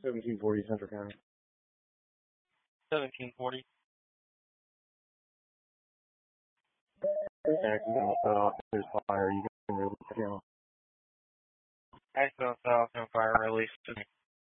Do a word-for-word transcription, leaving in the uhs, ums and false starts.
seventeen forty Central County. seventeen forty. Accidental set off. There's fire. You can release the channel. Accidental set off and fire release.